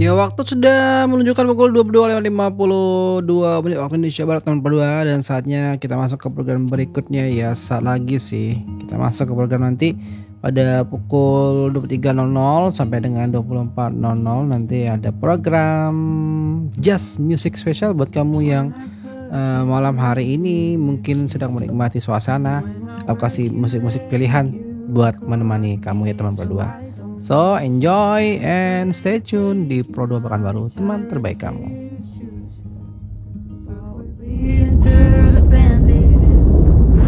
Ya, waktu sudah menunjukkan pukul 22.52 waktu Indonesia Barat teman berdua, dan saatnya kita masuk ke program berikutnya ya. Saat lagi sih kita masuk ke program nanti pada pukul 23.00 sampai dengan 24.00 nanti ada program Jazz Music Special buat kamu yang malam hari ini mungkin sedang menikmati suasana. Aku kasih musik-musik pilihan buat menemani kamu ya teman berdua. So enjoy and stay tune di Pro 2 Pekanbaru, teman terbaik kamu.